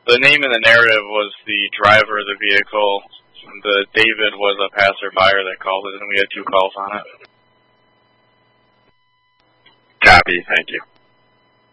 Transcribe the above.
the name in the narrative was the driver of the vehicle. The David was a passerby that called it, and we had 2 calls on it. Copy, thank you.